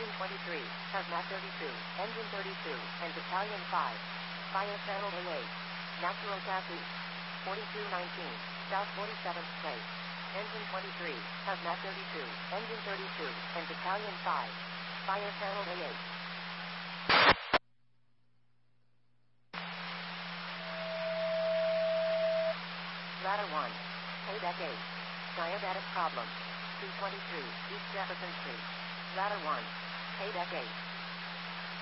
Engine 23, Hazmat 32, Engine 32, and Battalion 5. Fire Channel A8. Natural gas east. 4219, South 47th Place. Engine 23, Hazmat 32, Engine 32, and Battalion 5. Fire Channel A8. Ladder 1. Paydeck 8. Diabetic problem. 223, East Jefferson Street. Ladder 1. Paydeck 8.